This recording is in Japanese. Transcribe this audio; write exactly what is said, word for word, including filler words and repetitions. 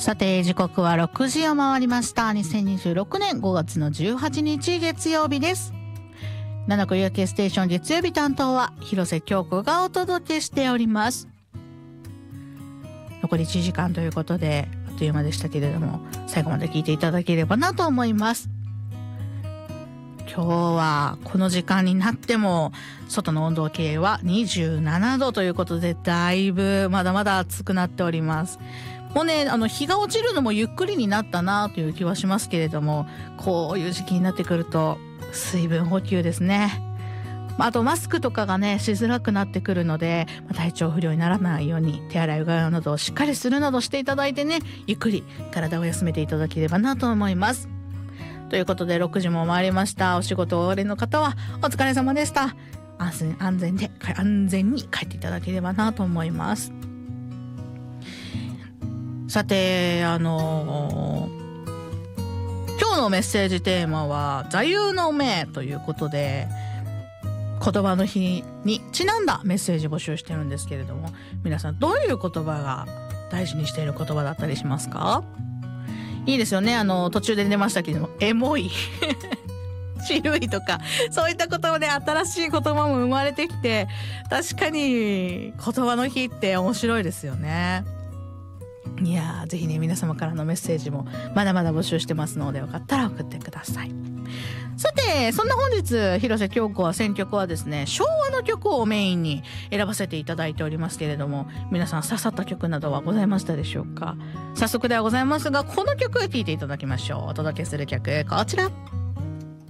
さて時刻はろくじを回りました。にせんにじゅうろくねんごがつのじゅうはちにち月曜日です。七子夜景ステーション月曜日担当は広瀬京子がお届けしております。残りいちじかんということであっという間でしたけれども、最後まで聞いていただければなと思います。今日はこの時間になっても外の温度計はにじゅうななどということで、だいぶまだまだ暑くなっております。もうね、あの日が落ちるのもゆっくりになったなという気はしますけれども、こういう時期になってくると水分補給ですね。あとマスクとかがねしづらくなってくるので、体調不良にならないように手洗いうがいなどをしっかりするなどしていただいてね、ゆっくり体を休めていただければなと思います。ということでろくじも回りました。お仕事終わりの方はお疲れ様でした。安全安全で安全に帰っていただければなと思います。さて、あのー、今日のメッセージテーマは座右の銘ということで、言葉の日にちなんだメッセージ募集してるんですけれども、皆さんどういう言葉が大事にしている言葉だったりしますか？いいですよね。あの途中で出ましたけども、エモい渋いとかそういった言葉で新しい言葉も生まれてきて、確かに言葉の日って面白いですよね。いやー、ぜひね皆様からのメッセージもまだまだ募集してますので、よかったら送ってください。さて、そんな本日広瀬京子は選曲はですね、昭和の曲をメインに選ばせていただいておりますけれども、皆さん刺さった曲などはございましたでしょうか？早速ではございますが、この曲聴いていただきましょう。お届けする曲こちら。